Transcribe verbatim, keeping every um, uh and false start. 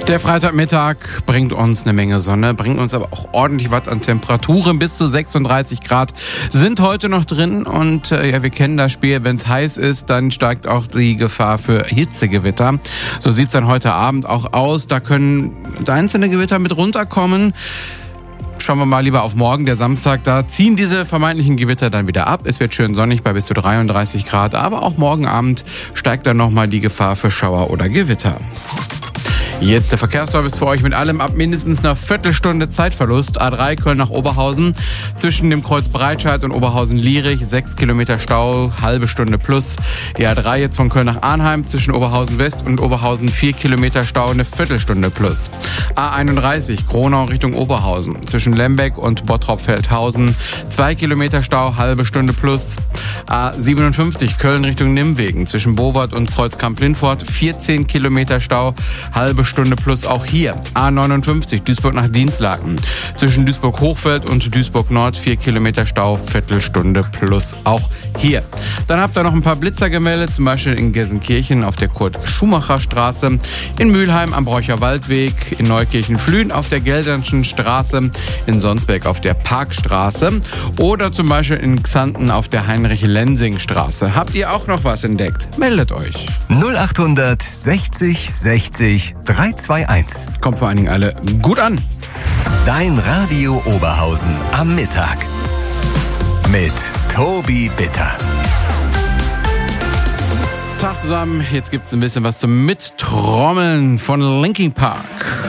Der Freitagmittag bringt uns eine Menge Sonne, bringt uns aber auch ordentlich was an Temperaturen. Bis zu sechsunddreißig Grad sind heute noch drin. Und äh, ja, wir kennen das Spiel, wenn es heiß ist, dann steigt auch die Gefahr für Hitzegewitter. So sieht's dann heute Abend auch aus. Da können einzelne Gewitter mit runterkommen. Schauen wir mal lieber auf morgen, der Samstag. Da ziehen diese vermeintlichen Gewitter dann wieder ab. Es wird schön sonnig bei bis zu dreiunddreißig Grad. Aber auch morgen Abend steigt dann nochmal die Gefahr für Schauer oder Gewitter. Jetzt der Verkehrsservice für euch mit allem ab mindestens einer Viertelstunde Zeitverlust. A drei Köln nach Oberhausen. Zwischen dem Kreuz Breitscheid und Oberhausen-Lierich sechs Kilometer Stau, halbe Stunde plus. Die A drei jetzt von Köln nach Arnheim zwischen Oberhausen West und Oberhausen vier Kilometer Stau, eine Viertelstunde plus. A einunddreißig Kronau Richtung Oberhausen. Zwischen Lembeck und Bottrop-Feldhausen zwei Kilometer Stau, halbe Stunde plus. A siebenundfünfzig Köln Richtung Nimwegen. Zwischen Bowart und Kreuzkamp-Lindfort vierzehn Kilometer Stau, halbe Stunde plus auch hier. A neunundfünfzig Duisburg nach Dinslaken. Zwischen Duisburg-Hochfeld und Duisburg-Nord vier Kilometer Stau, Viertelstunde plus auch hier. Dann habt ihr noch ein paar Blitzer gemeldet, zum Beispiel in Gelsenkirchen auf der Kurt-Schumacher-Straße, in Mülheim am Bräucher Waldweg, in Neukirchen-Flühen auf der Geldernschen Straße, in Sonsbeck auf der Parkstraße oder zum Beispiel in Xanten auf der Heinrich-Lensing-Straße. Habt ihr auch noch was entdeckt? Meldet euch. null achthundert sechzig sechzig drei zwei eins. Kommt vor allen Dingen alle gut an. Dein Radio Oberhausen am Mittag. Mit Tobi Bitter. Tag zusammen, jetzt gibt's ein bisschen was zum Mittrommeln von Linkin Park.